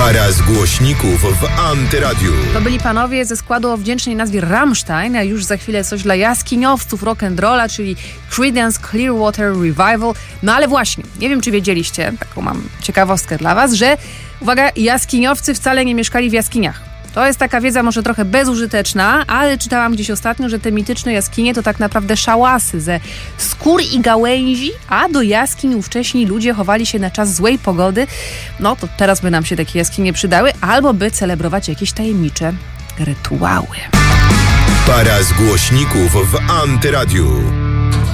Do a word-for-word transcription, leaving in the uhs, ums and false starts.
Para z głośników w Antyradiu. To byli panowie ze składu o wdzięcznej nazwie Rammstein, a już za chwilę coś dla jaskiniowców rock'n'rolla, czyli Creedence Clearwater Revival. No ale właśnie, nie wiem czy wiedzieliście, taką mam ciekawostkę dla was, że uwaga, jaskiniowcy wcale nie mieszkali w jaskiniach. To jest taka wiedza może trochę bezużyteczna, ale czytałam gdzieś ostatnio, że te mityczne jaskinie to tak naprawdę szałasy ze skór i gałęzi, a do jaskiń ówcześni ludzie chowali się na czas złej pogody. No to teraz by nam się takie jaskinie przydały, albo by celebrować jakieś tajemnicze rytuały. Para z głośników w Antyradiu.